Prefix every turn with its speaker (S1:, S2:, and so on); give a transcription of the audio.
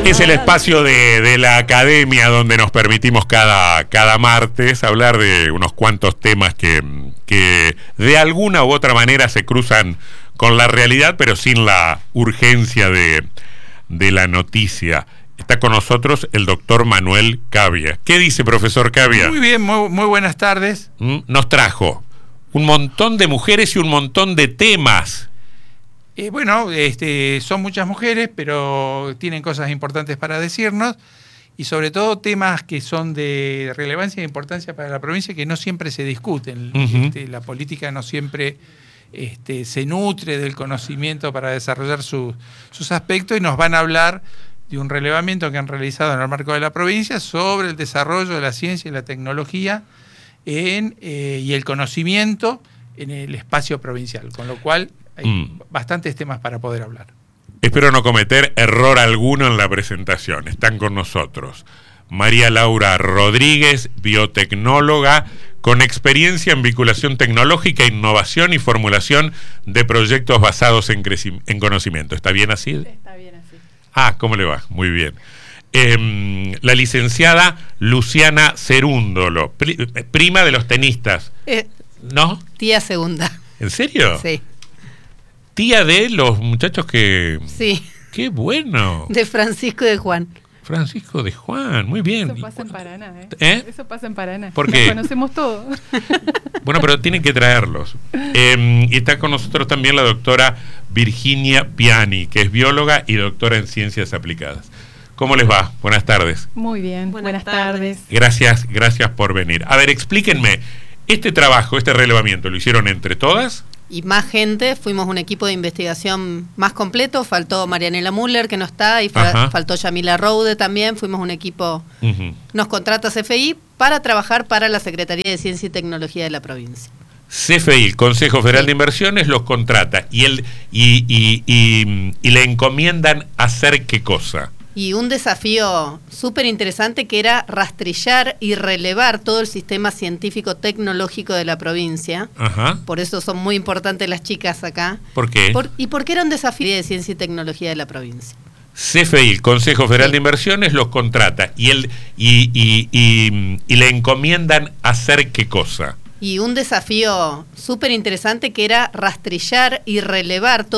S1: Es el espacio de la academia donde nos permitimos cada martes hablar de unos cuantos temas que de alguna u otra manera se cruzan con la realidad, pero sin la urgencia de la noticia. Está con nosotros el doctor Manuel Cavia. ¿Qué dice, profesor Cavia?
S2: Muy bien, muy buenas tardes.
S1: Nos trajo un montón de mujeres y un montón de temas.
S2: Son muchas mujeres, pero tienen cosas importantes para decirnos, y sobre todo temas que son de relevancia e importancia para la provincia que no siempre se discuten. La política no siempre se nutre del conocimiento para desarrollar sus aspectos, y nos van a hablar de un relevamiento que han realizado en el marco de la provincia sobre el desarrollo de la ciencia y la tecnología y el conocimiento en el espacio provincial, con lo cual hay bastantes temas para poder hablar.
S1: Espero no cometer error alguno en la presentación. Están con nosotros María Laura Rodríguez, biotecnóloga, con experiencia en vinculación tecnológica, innovación y formulación de proyectos basados en conocimiento. ¿Está bien así?
S3: Está bien así.
S1: Ah, ¿cómo le va? Muy bien. La licenciada Luciana Cerúndolo, prima de los tenistas. ¿No?
S3: Tía segunda.
S1: ¿En serio?
S3: Sí.
S1: Tía de los muchachos que...
S3: Sí.
S1: ¡Qué bueno!
S3: De Francisco y de Juan.
S1: Francisco de Juan, muy bien.
S4: Eso pasa en Paraná, Eso pasa en Paraná.
S1: ¿Por qué?
S4: Nos conocemos todos.
S1: Bueno, pero tienen que traerlos. Y está con nosotros también la doctora Virginia Piani, que es bióloga y doctora en ciencias aplicadas. ¿Cómo les va? Buenas tardes.
S4: Muy bien, buenas tardes.
S1: Gracias por venir. A ver, explíquenme, este trabajo, este relevamiento, ¿lo hicieron entre todas?
S3: Y más gente, fuimos un equipo de investigación más completo, faltó Marianela Müller, que no está, y faltó Yamila Roude también, fuimos un equipo, nos contrata CFI para trabajar para la Secretaría de Ciencia y Tecnología de la provincia.
S1: CFI, el Consejo Federal de Inversiones, los contrata y le encomiendan hacer ¿qué cosa?
S3: Y un desafío súper interesante que era rastrillar y relevar todo el sistema científico-tecnológico de la provincia.
S1: Ajá.
S3: Por eso son muy importantes las chicas acá.
S1: ¿Por qué?
S3: Y porque era un desafío de ciencia y tecnología de la provincia.
S1: CFI, el Consejo Federal de Inversiones, los contrata y le encomiendan hacer ¿qué cosa?
S3: Y un desafío súper interesante que era rastrillar y relevar todo